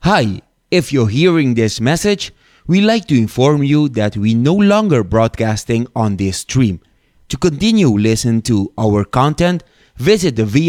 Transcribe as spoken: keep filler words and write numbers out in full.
Hi, if you're hearing this message, we'd like to inform you that we no longer broadcasting on this stream. To continue listen to our content, visit the